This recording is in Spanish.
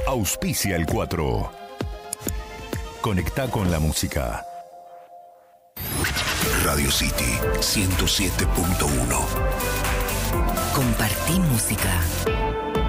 Auspicia el 4. Conecta con la música. Radio City 107.1. Compartí música.